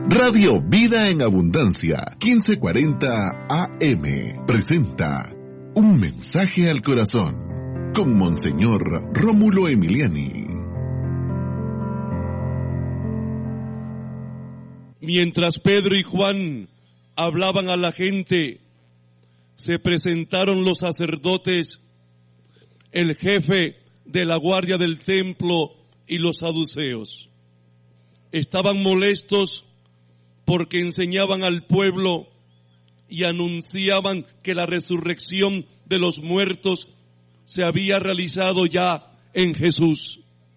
Radio Vida en Abundancia, 1540 AM, presenta Un Mensaje al Corazón, con Monseñor Rómulo Emiliani. Mientras Pedro y Juan hablaban a la gente, se presentaron los sacerdotes, el jefe de la guardia del templo y los saduceos. Estaban molestos porque enseñaban al pueblo y anunciaban que la resurrección de los muertos se había realizado ya en Jesús.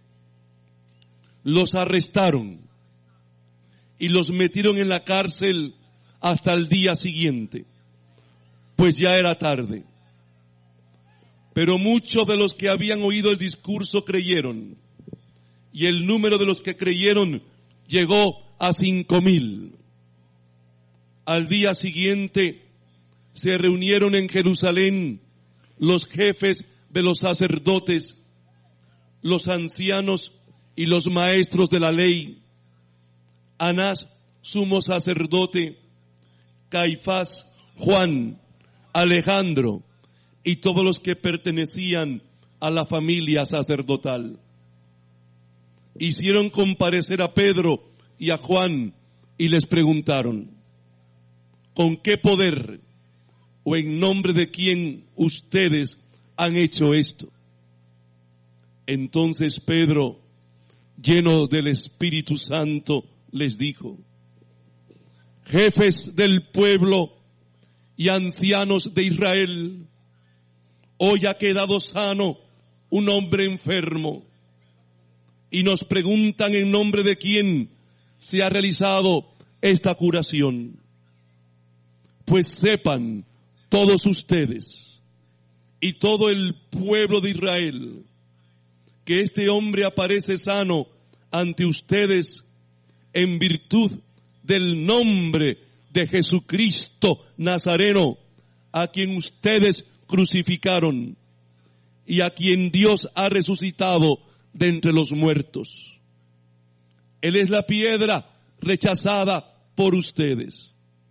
Los arrestaron y los metieron en la cárcel hasta el día siguiente, pues ya era tarde. Pero muchos de los que habían oído el discurso creyeron, y el número de los que creyeron llegó a 5,000. Al día siguiente se reunieron en Jerusalén los jefes de los sacerdotes, los ancianos y los maestros de la ley, Anás, sumo sacerdote, Caifás, Juan, Alejandro y todos los que pertenecían a la familia sacerdotal. Hicieron comparecer a Pedro y a Juan y les preguntaron: ¿con qué poder o en nombre de quién ustedes han hecho esto? Entonces Pedro, lleno del Espíritu Santo, les dijo: jefes del pueblo y ancianos de Israel, hoy ha quedado sano un hombre enfermo, y nos preguntan en nombre de quién se ha realizado esta curación. Pues sepan todos ustedes y todo el pueblo de Israel que este hombre aparece sano ante ustedes en virtud del nombre de Jesucristo Nazareno, a quien ustedes crucificaron y a quien Dios ha resucitado de entre los muertos. Él es la piedra rechazada por ustedes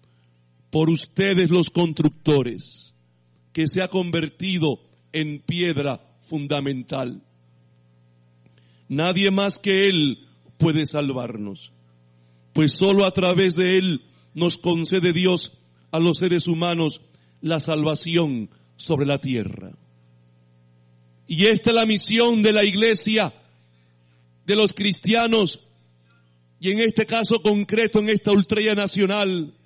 los constructores, que se ha convertido en piedra fundamental. Nadie más que Él puede salvarnos, pues solo a través de Él nos concede Dios a los seres humanos la salvación sobre la tierra. Y esta es la misión de la Iglesia, de los cristianos, y en este caso concreto, en esta ultrella nacional,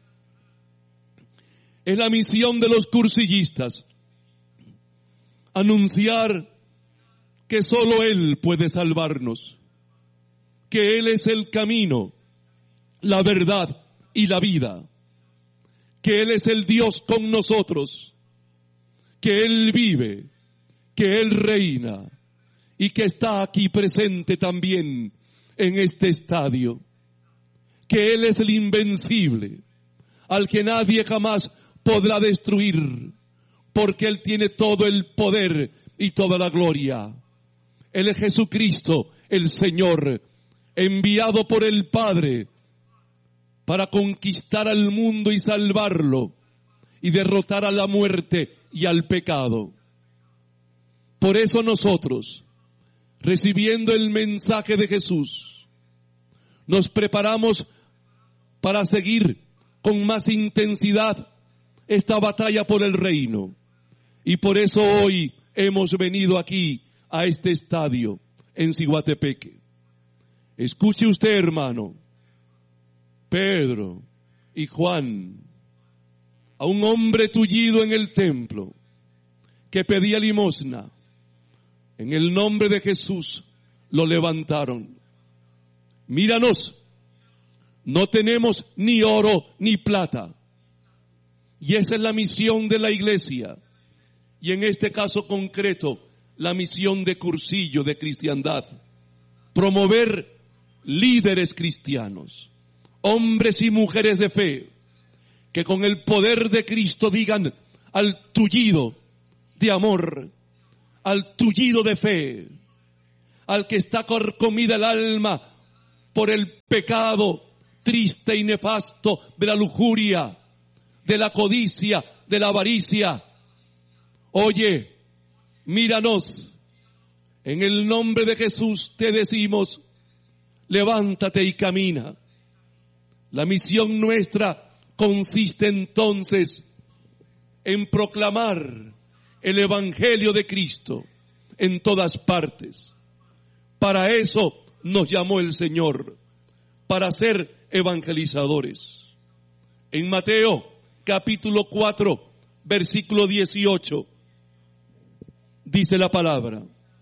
es la misión de los cursillistas: anunciar que solo Él puede salvarnos, que Él es el camino, la verdad y la vida, que Él es el Dios con nosotros, que Él vive, que Él reina y que está aquí presente también en este estadio, que Él es el invencible, al que nadie jamás podrá destruir, porque Él tiene todo el poder y toda la gloria. Él es Jesucristo, el Señor, enviado por el Padre para conquistar al mundo y salvarlo y derrotar a la muerte y al pecado. Por eso nosotros, recibiendo el mensaje de Jesús, nos preparamos para seguir con más intensidad esta batalla por el reino. Y por eso hoy hemos venido aquí a este estadio en Ciguatepeque. Escuche usted, hermano, Pedro y Juan, a un hombre tullido en el templo que pedía limosna, en el nombre de Jesús lo levantaron. Míranos, no tenemos ni oro ni plata. Y esa es la misión de la Iglesia. Y en este caso concreto, la misión de Cursillo de Cristiandad. Promover líderes cristianos, hombres y mujeres de fe, que con el poder de Cristo digan al tullido de amor, al tullido de fe, al que está carcomida el alma por el pecado, triste y nefasto de la lujuria, de la codicia, de la avaricia. Oye, míranos. En el nombre de Jesús te decimos, levántate y camina. La misión nuestra consiste entonces en proclamar el Evangelio de Cristo en todas partes. Para eso nos llamó el Señor, para ser evangelizadores. En Mateo capítulo 4, versículo 18, dice la palabra: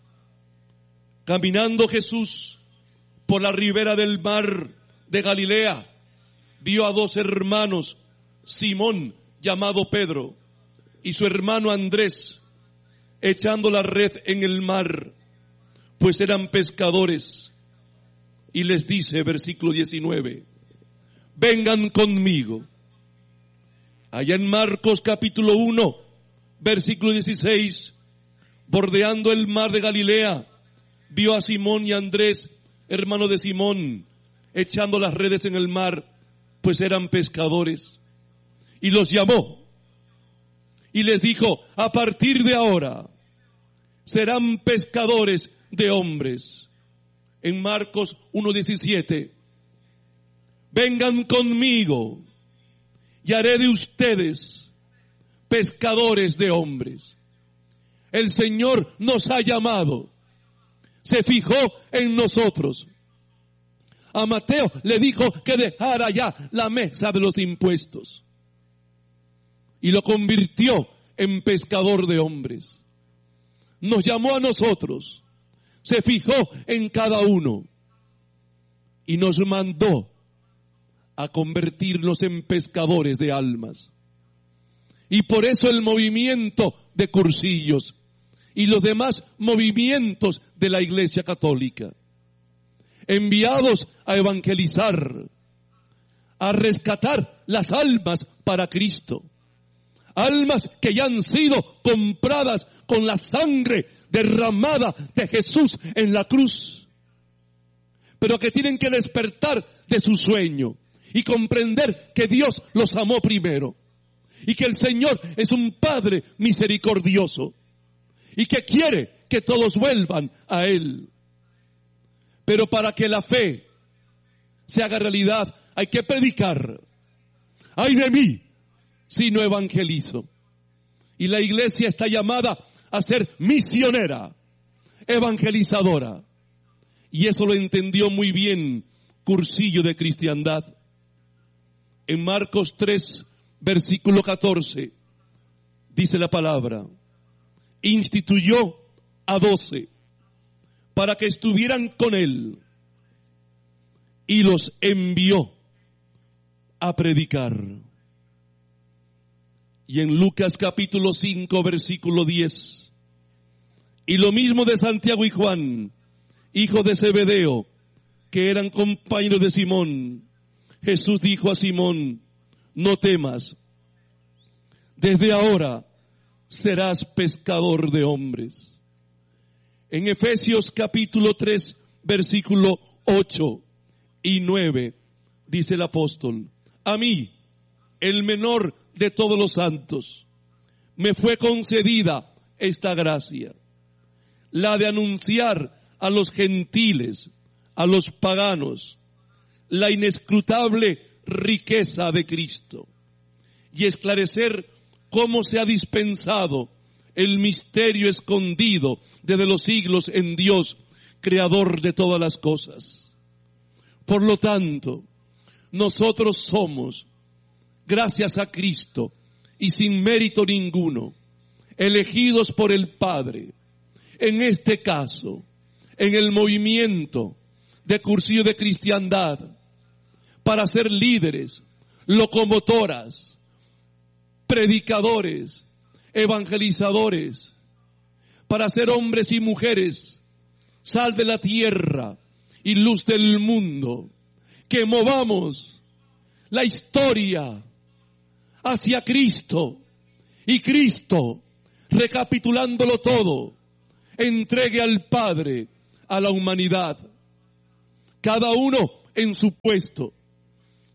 caminando Jesús por la ribera del mar de Galilea, vio a dos hermanos, Simón, llamado Pedro, y su hermano Andrés, echando la red en el mar, pues eran pescadores. Y les dice, versículo 19, vengan conmigo. Allá en Marcos capítulo 1, versículo 16, bordeando el mar de Galilea, vio a Simón y a Andrés, hermano de Simón, echando las redes en el mar, pues eran pescadores. Y los llamó y les dijo, a partir de ahora serán pescadores de hombres. En Marcos 1:17, vengan conmigo y haré de ustedes pescadores de hombres. El Señor nos ha llamado, se fijó en nosotros. A Mateo le dijo que dejara ya la mesa de los impuestos y lo convirtió en pescador de hombres. Nos llamó a nosotros, se fijó en cada uno y nos mandó a convertirnos en pescadores de almas. Y por eso el movimiento de cursillos y los demás movimientos de la Iglesia Católica, enviados a evangelizar, a rescatar las almas para Cristo, almas que ya han sido compradas con la sangre derramada de Jesús en la cruz, pero que tienen que despertar de su sueño y comprender que Dios los amó primero y que el Señor es un Padre misericordioso y que quiere que todos vuelvan a Él. Pero para que la fe se haga realidad hay que predicar. ¡Ay de mí si no evangelizo! Y la iglesia está llamada a ser misionera, evangelizadora. Y eso lo entendió muy bien Cursillo de Cristiandad. En Marcos 3, versículo 14, dice la palabra: instituyó a 12 para que estuvieran con él y los envió a predicar. Y en Lucas capítulo 5, versículo 10, y lo mismo de Santiago y Juan, hijos de Zebedeo, que eran compañeros de Simón. Jesús dijo a Simón, no temas, desde ahora serás pescador de hombres. En Efesios capítulo 3, versículo 8 y 9, dice el apóstol, a mí, el menor de todos los santos, me fue concedida esta gracia, la de anunciar a los gentiles, a los paganos, la inescrutable riqueza de Cristo y esclarecer cómo se ha dispensado el misterio escondido desde los siglos en Dios, creador de todas las cosas. Por lo tanto, nosotros somos, gracias a Cristo y sin mérito ninguno, elegidos por el Padre, en este caso, en el movimiento de Cursillo de Cristiandad, para ser líderes, locomotoras, predicadores, evangelizadores, para ser hombres y mujeres, sal de la tierra y luz del mundo, que movamos la historia hacia Cristo y Cristo, recapitulándolo todo, entregue al Padre, a la humanidad, cada uno en su puesto,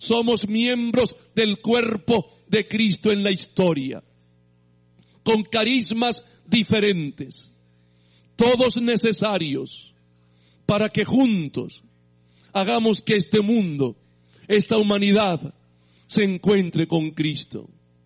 somos miembros del cuerpo de Cristo en la historia, con carismas diferentes, todos necesarios para que juntos hagamos que este mundo, esta humanidad, se encuentre con Cristo.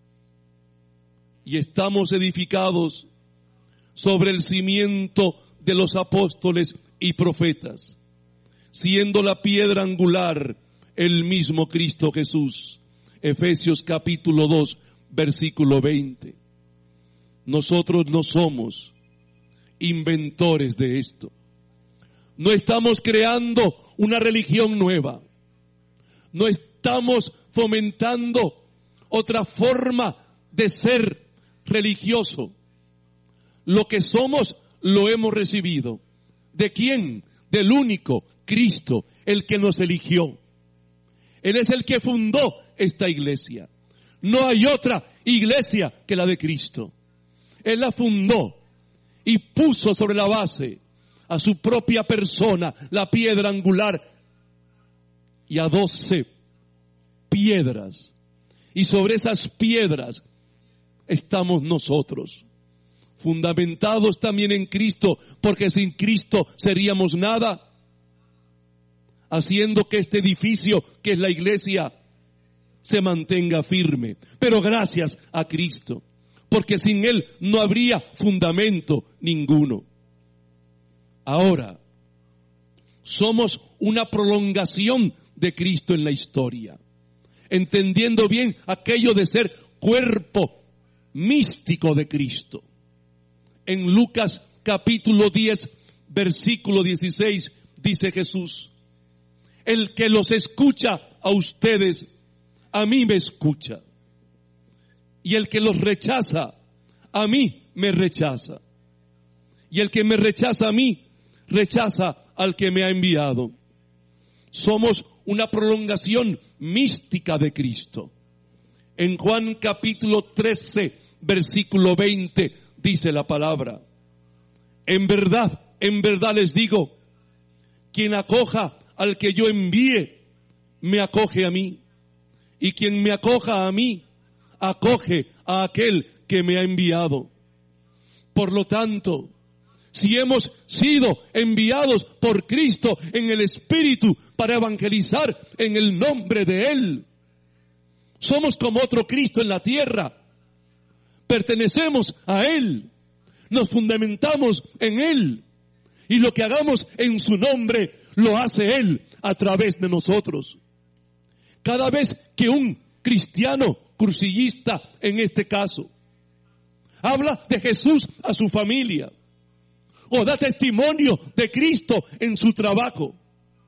Y estamos edificados sobre el cimiento de los apóstoles y profetas, siendo la piedra angular el mismo Cristo Jesús. Efesios capítulo 2, versículo 20. Nosotros no somos inventores de esto. No estamos creando una religión nueva. No estamos fomentando otra forma de ser religioso. Lo que somos lo hemos recibido. ¿De quién? Del único Cristo, el que nos eligió. Él es el que fundó esta iglesia. No hay otra iglesia que la de Cristo. Él la fundó y puso sobre la base a su propia persona, la piedra angular, y a 12 piedras. Y sobre esas piedras estamos nosotros, fundamentados también en Cristo, porque sin Cristo seríamos nada, haciendo que este edificio, que es la iglesia, se mantenga firme. Pero gracias a Cristo, porque sin Él no habría fundamento ninguno. Ahora, somos una prolongación de Cristo en la historia, entendiendo bien aquello de ser cuerpo místico de Cristo. En Lucas capítulo 10, versículo 16, dice Jesús: el que los escucha a ustedes, a mí me escucha. Y el que los rechaza, a mí me rechaza. Y el que me rechaza a mí, rechaza al que me ha enviado. Somos una prolongación mística de Cristo. En Juan capítulo 13, versículo 20, dice la palabra: en verdad les digo, quien acoja al que yo envíe, me acoge a mí. Y quien me acoja a mí, acoge a aquel que me ha enviado. Por lo tanto, si hemos sido enviados por Cristo en el Espíritu para evangelizar en el nombre de Él, somos como otro Cristo en la tierra. Pertenecemos a Él, nos fundamentamos en Él, y lo que hagamos en su nombre lo hace Él a través de nosotros. Cada vez que un cristiano cursillista, en este caso, habla de Jesús a su familia, o da testimonio de Cristo en su trabajo,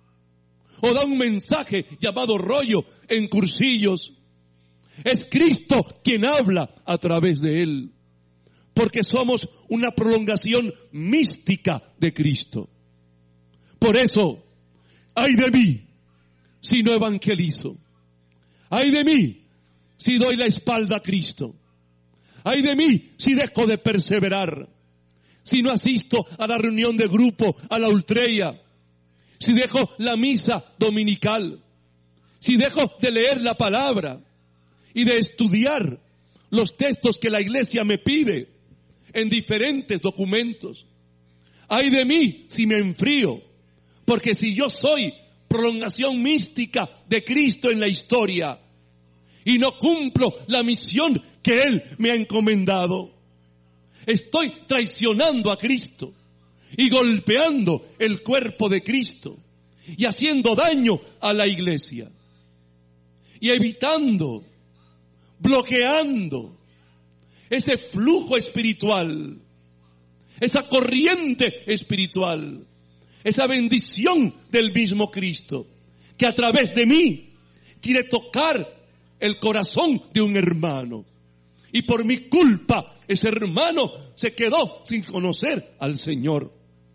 o da un mensaje llamado rollo en cursillos, es Cristo quien habla a través de él, porque somos una prolongación mística de Cristo. Por eso, ay de mí si no evangelizo, ay de mí si doy la espalda a Cristo, ay de mí si dejo de perseverar, si no asisto a la reunión de grupo, a la ultreya, si dejo la misa dominical, si dejo de leer la palabra y de estudiar los textos que la iglesia me pide en diferentes documentos. Ay de mí si me enfrío, porque si yo soy prolongación mística de Cristo en la historia y no cumplo la misión que Él me ha encomendado, estoy traicionando a Cristo y golpeando el cuerpo de Cristo y haciendo daño a la iglesia y evitando, bloqueando ese flujo espiritual, esa corriente espiritual, esa bendición del mismo Cristo, que a través de mí quiere tocar el corazón de un hermano. Y por mi culpa, ese hermano se quedó sin conocer al Señor.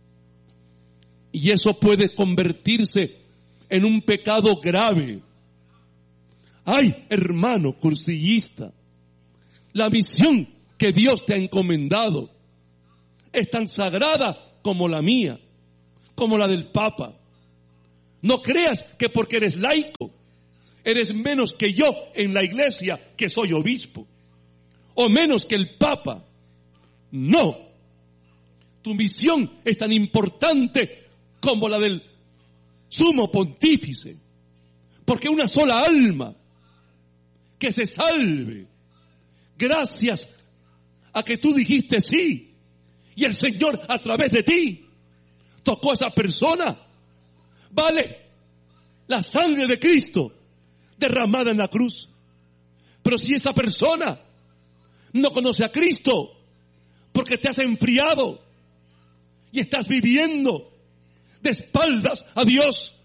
Y eso puede convertirse en un pecado grave. Ay, hermano cursillista, la misión que Dios te ha encomendado es tan sagrada como la mía, como la del Papa. No creas que porque eres laico eres menos que yo en la iglesia que soy obispo, o menos que el Papa. No, tu misión es tan importante como la del sumo pontífice, porque una sola alma que se salve gracias a que tú dijiste sí, y el Señor a través de ti tocó a esa persona, vale la sangre de Cristo derramada en la cruz. Pero si esa persona no conoce a Cristo, porque te has enfriado y estás viviendo de espaldas a Dios,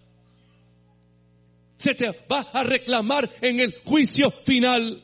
se te va a reclamar en el juicio final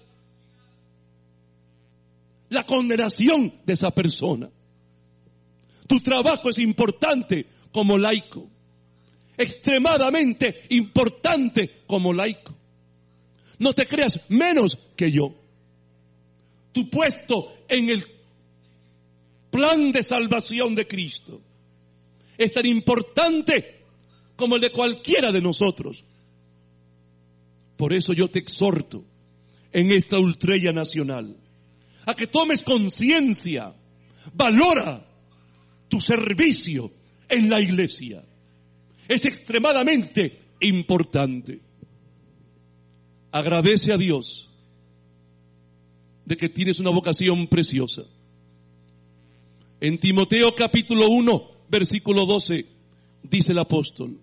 la condenación de esa persona. Tu trabajo es importante como laico, extremadamente importante como laico. No te creas menos que yo. Tu puesto en el plan de salvación de Cristo es tan importante como el de cualquiera de nosotros. Por eso yo te exhorto en esta ultrella nacional a que tomes conciencia, valora tu servicio en la iglesia. Es extremadamente importante. Agradece a Dios de que tienes una vocación preciosa. En Timoteo capítulo 1, versículo 12, dice el apóstol: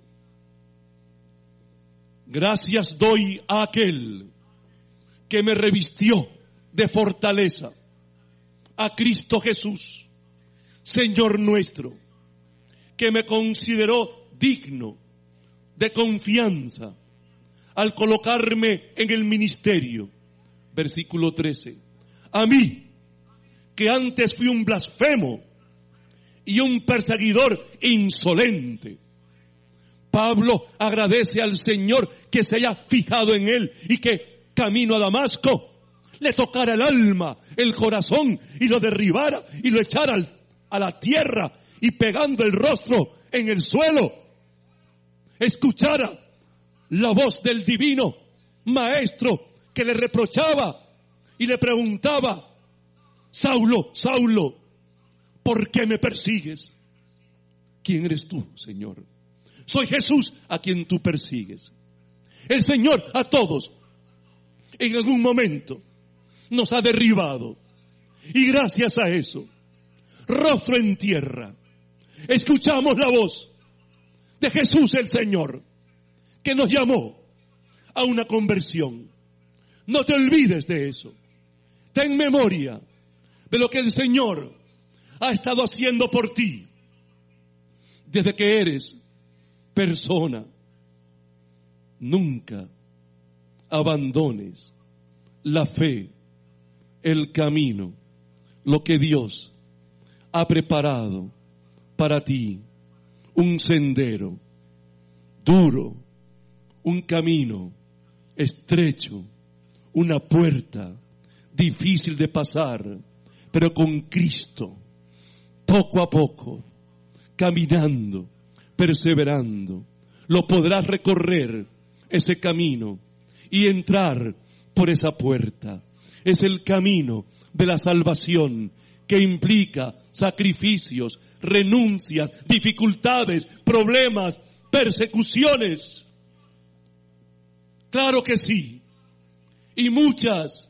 gracias doy a aquel que me revistió de fortaleza, a Cristo Jesús, Señor nuestro, que me consideró digno de confianza al colocarme en el ministerio. Versículo 13. A mí, que antes fui un blasfemo y un perseguidor insolente. Pablo agradece al Señor que se haya fijado en él y que camino a Damasco le tocara el alma, el corazón, y lo derribara y lo echara a la tierra, y pegando el rostro en el suelo escuchara la voz del divino maestro que le reprochaba y le preguntaba: Saulo, Saulo, ¿por qué me persigues? ¿Quién eres tú, Señor? Soy Jesús a quien tú persigues. El Señor a todos en algún momento nos ha derribado, y gracias a eso, rostro en tierra, escuchamos la voz de Jesús el Señor, que nos llamó a una conversión. No te olvides de eso. Ten memoria de lo que el Señor ha estado haciendo por ti desde que eres persona. Nunca abandones la fe, el camino, lo que Dios ha preparado para ti. Un sendero duro, un camino estrecho, una puerta difícil de pasar, pero con Cristo, poco a poco, caminando, perseverando, lo podrás recorrer ese camino y entrar por esa puerta. Es el camino de la salvación, que implica sacrificios, renuncias, dificultades, problemas, persecuciones. Claro que sí, y muchas.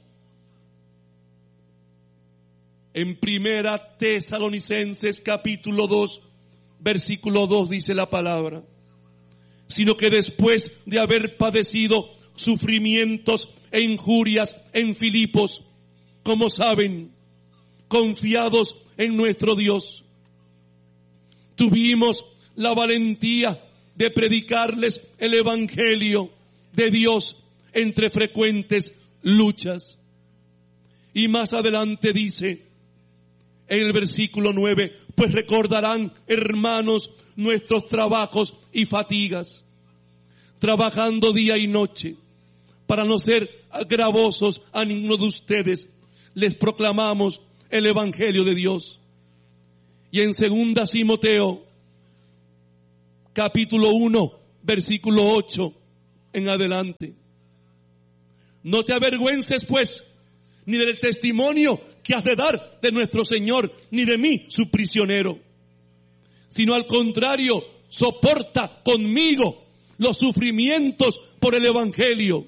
En Primera Tesalonicenses capítulo 2, versículo 2 dice la palabra: sino que después de haber padecido sufrimientos e injurias en Filipos, como saben, confiados en nuestro Dios, tuvimos la valentía de predicarles el evangelio de Dios entre frecuentes luchas. Y más adelante dice, en el versículo 9, pues recordarán, hermanos, nuestros trabajos y fatigas, trabajando día y noche, para no ser gravosos a ninguno de ustedes, les proclamamos el evangelio de Dios. Y en 2 Timoteo, capítulo 1, versículo 8 en adelante, No te avergüences, pues, ni del testimonio que has de dar de nuestro Señor, ni de mí, su prisionero, sino al contrario, soporta conmigo los sufrimientos por el Evangelio,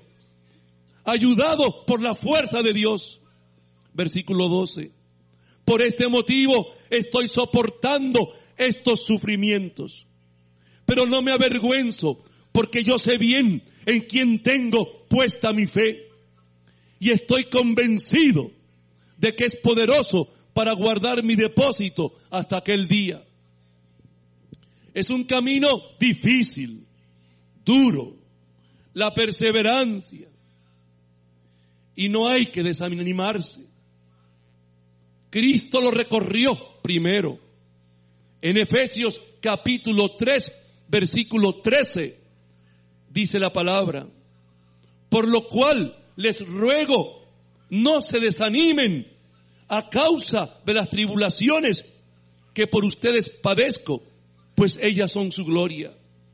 ayudado por la fuerza de Dios. Versículo 12. Por este motivo estoy soportando estos sufrimientos, pero no me avergüenzo, porque yo sé bien en quién tengo puesta mi fe, y estoy convencido de que es poderoso para guardar mi depósito hasta aquel día. Es un camino difícil, duro, la perseverancia, y no hay que desanimarse. Cristo lo recorrió primero. En Efesios capítulo 3, versículo 13, dice la palabra: por lo cual les ruego, no se desanimen a causa de las tribulaciones que por ustedes padezco, pues ellas son su gloria.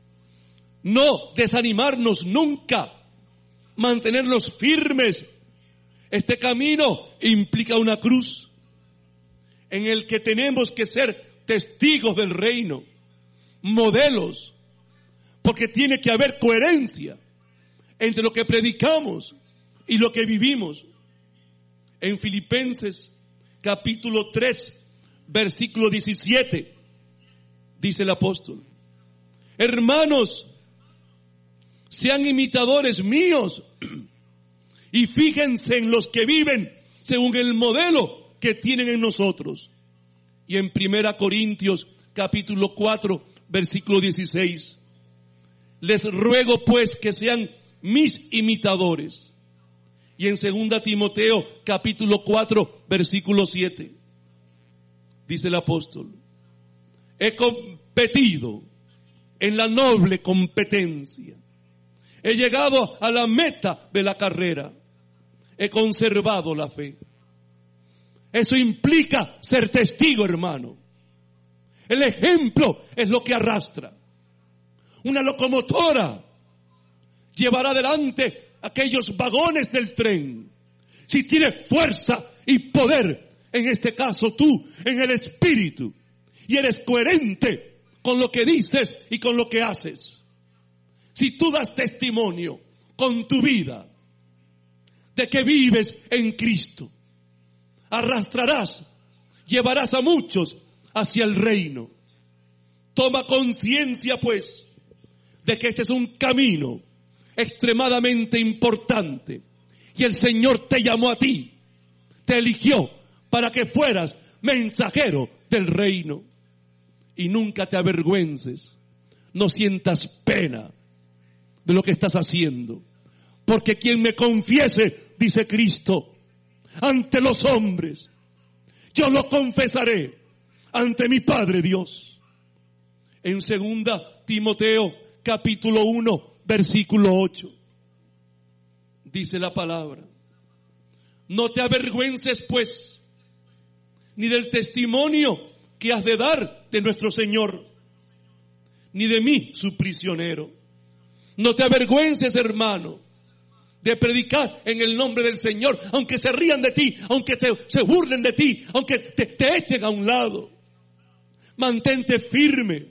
No desanimarnos nunca, mantenernos firmes. Este camino implica una cruz en el que tenemos que ser testigos del reino, modelos, porque tiene que haber coherencia entre lo que predicamos y lo que vivimos. En Filipenses capítulo 3, versículo 17, dice el apóstol: hermanos, sean imitadores míos y fíjense en los que viven según el modelo que tienen en nosotros. Y en 1 Corintios capítulo 4, versículo 16, les ruego pues que sean mis imitadores. Y en 2 Timoteo capítulo 4, versículo 7, dice el apóstol: he competido en la noble competencia, he llegado a la meta de la carrera, he conservado la fe. Eso implica ser testigo, hermano. El ejemplo es lo que arrastra. Una locomotora llevará adelante aquellos vagones del tren si tiene fuerza y poder, en este caso tú, en el espíritu, y eres coherente con lo que dices y con lo que haces. Si tú das testimonio con tu vida de que vives en Cristo, arrastrarás, llevarás a muchos hacia el reino. Toma conciencia, pues, de que este es un camino extremadamente importante, y el Señor te llamó a ti, te eligió para que fueras mensajero del reino. Y nunca te avergüences, no sientas pena de lo que estás haciendo, porque quien me confiese, dice Cristo, ante los hombres, yo lo confesaré ante mi Padre Dios. En 2 Timoteo capítulo 1, versículo 8, dice la palabra: no te avergüences pues, ni del testimonio que has de dar de nuestro Señor, ni de mí, su prisionero. No te avergüences, hermano, de predicar en el nombre del Señor, aunque se rían de ti, aunque se burlen de ti, aunque te echen a un lado. Mantente firme.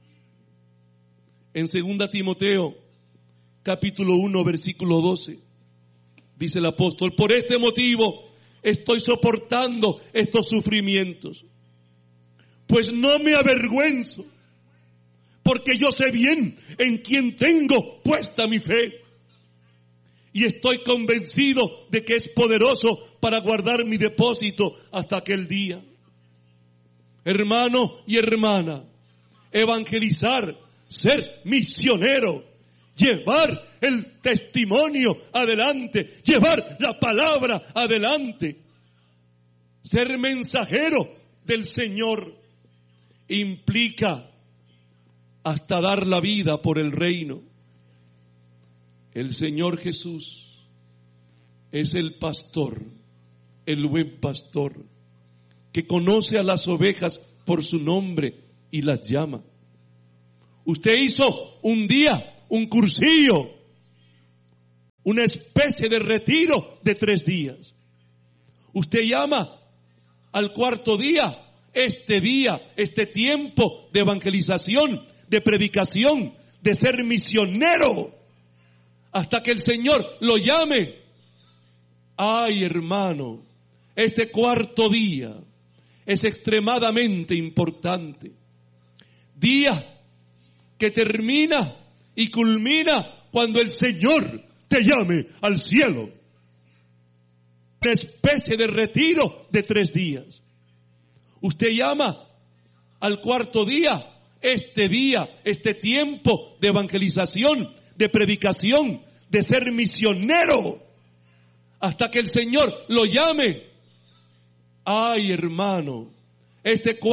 En 2 Timoteo capítulo 1, versículo 12, dice el apóstol: por este motivo estoy soportando estos sufrimientos, pues no me avergüenzo, porque yo sé bien en quién tengo puesta mi fe, y estoy convencido de que es poderoso para guardar mi depósito hasta aquel día. Hermano y hermana, evangelizar, ser misionero, llevar el testimonio adelante, llevar la palabra adelante, ser mensajero del Señor, implica hasta dar la vida por el reino. El Señor Jesús es el pastor, el buen pastor, que conoce a las ovejas por su nombre y las llama. Usted hizo un día un cursillo, una especie de retiro de 3 días. Usted llama al cuarto día, este tiempo de evangelización, de predicación, de ser misionero, hasta que el Señor lo llame. Ay, hermano, este cuarto día es extremadamente importante. Día que termina y culmina cuando el Señor te llame al cielo. Una especie de retiro de 3 días. Usted llama al cuarto día, este tiempo de evangelización, de predicación, de ser misionero, hasta que el Señor lo llame. Ay, hermano, este